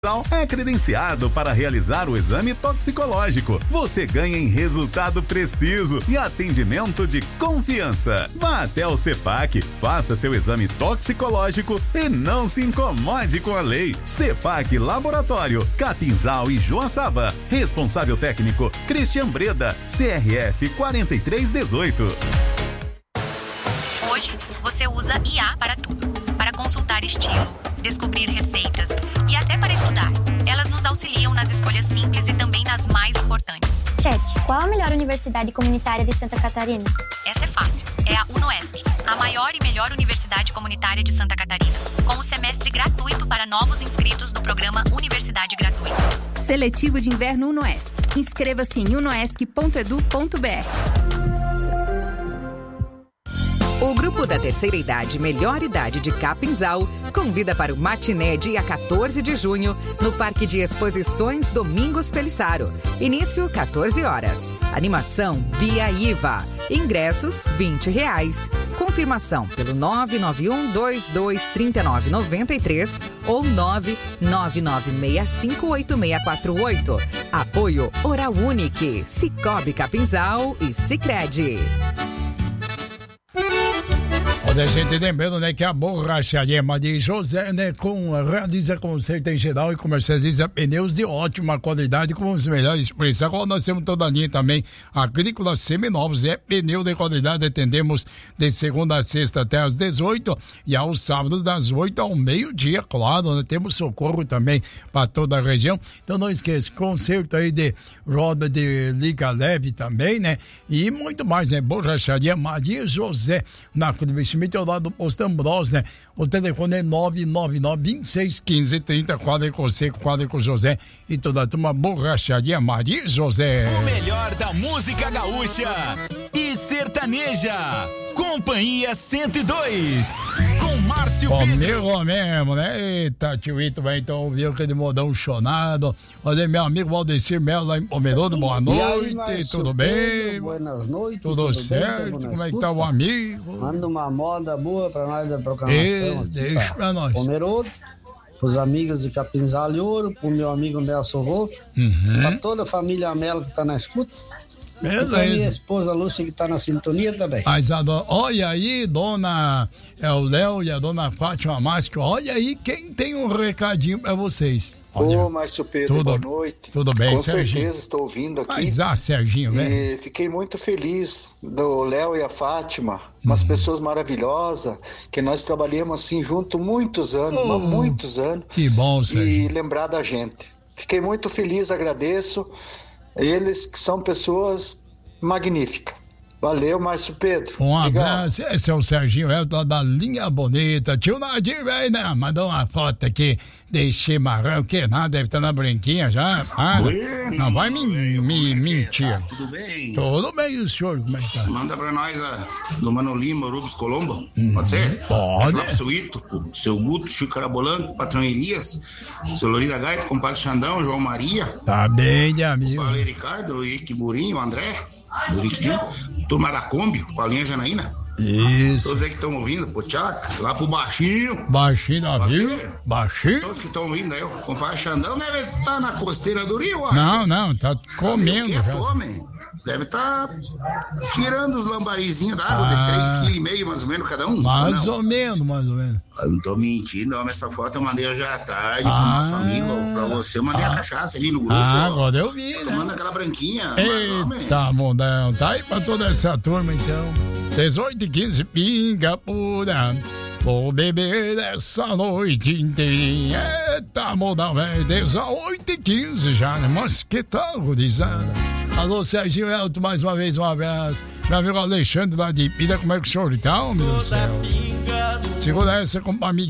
é credenciado para realizar o exame toxicológico. Você ganha em resultado preciso e atendimento de confiança. Vá até o CEPAC, faça seu exame toxicológico e não se incomode com a lei. CEPAC Laboratório, Capinzal e Joaçaba. Responsável técnico, Christian Breda, CRF 4318. Hoje, você usa IA para tudo. Para consultar estilo, descobrir receitas e até para estudar. Elas nos auxiliam nas escolhas simples e também nas mais importantes. Chat, qual a melhor universidade comunitária de Santa Catarina? Essa é fácil. É a UNOESC, a maior e melhor universidade comunitária de Santa Catarina, com o semestre gratuito para novos inscritos do programa Universidade Gratuita. Seletivo de Inverno UNOESC. Inscreva-se em unoesc.edu.br. O grupo da terceira idade, melhor idade de Capinzal, convida para o matiné dia 14 de junho no Parque de Exposições Domingos Pelissaro. Início 14 horas. Animação Bia Iva. Ingressos R$20. Confirmação pelo 991-223993 ou 999658648. Apoio Oral Unique, Cicobi Capinzal e Sicredi. A gente lembrando, né, que a borracharia Maria José, né, realiza conserto em geral e comercializa pneus de ótima qualidade com os melhores preços. Agora nós temos toda a linha também agrícola seminovos, pneu de qualidade, atendemos de segunda a sexta até às 18 e aos sábados das 8 ao meio-dia, claro, né, temos socorro também para toda a região. Então não esqueça, conserto aí de roda de liga leve também, né, e muito mais, né, borracharia Maria José, na Cruzeiro ao lado do Posto Ambrosio, né? O telefone é 999-2615-30, quadra com Seco, quadra com José e toda a turma borracharia Maria José. O melhor da música gaúcha e sertaneja. Companhia 102, com Márcio Pedro. Mesmo, né? Eita, tio Ito, vai então ouvir aquele modão chonado. Olha, meu amigo Valdecir Melo lá em Pomerode, boa noite, aí, tudo bem? Buenas noites. Tudo certo? Bem, como é que tá o amigo? Manda uma moda boa pra nós da programação. Deixa pra nós. Pomerode, pros amigos de Capinzal e Ouro, pro meu amigo Nelson Rô, pra toda a família Melo que tá na escuta. Beleza. E minha esposa Lúcia que tá na sintonia também. Mas olha aí, dona o Léo e a dona Fátima Máscara, olha aí quem tem um recadinho pra vocês. Ô, Márcio Pedro, boa noite. Tudo bem, com Serginho? certeza estou ouvindo aqui. Mas Serginho, velho. E fiquei muito feliz do Léo e a Fátima, umas pessoas maravilhosas, que nós trabalhamos assim junto muitos anos, muitos anos. Que bom, Serginho. E lembrar da gente. Fiquei muito feliz, agradeço. Eles que são pessoas magníficas. Valeu, Márcio Pedro. Um abraço. Esse é o Serginho Elton da Linha Bonita. Tio Nadir, velho, né? Mandou uma foto aqui de chimarrão. O que? Nada, deve estar na branquinha já. Não vai me mentir. Tudo bem? Tudo bem, e o senhor, como é que tá? Manda pra nós do Mano Lima, Rubens Colombo. Pode ser? Pode. Seu Ito, seu Guto, Chico Carabolanco, Patrão Elias, seu Lorida Gaita, compadre Xandão, João Maria. Tá bem, né, amigo? Paulo Ricardo, o Ike Burinho, o André. Turma da Kombi, Paulinha Janaína. Isso. Todos aí que estão ouvindo, pro Tchac, lá pro Baixinho. Baixinho da vida. Baixinho. Todos que estão ouvindo aí, o compadre Xandão deve estar na costeira do Rio, acho. Não, tá comendo. Já. Deve estar tirando os lambarizinhos da água de 3,5 kg mais ou menos cada um. Mais ou menos. Eu não tô mentindo, homem, essa foto eu mandei hoje à tarde pro nosso amigo, pra você, eu mandei a cachaça ali no grupo. Agora eu vi, né? Tomando aquela branquinha. Eita, mondão, tá aí pra toda essa turma, então. 18h15, pinga pura. Vou beber essa noite inteira. Eita, mondão, velho, 18h15 já, né? Mas que tal, gurizada? Alô, Serginho Elton, mais uma vez, um abraço. Meu amigo Alexandre lá de Pira, como é que o senhor tá, meu Deus do céu? Segura essa com a amiga.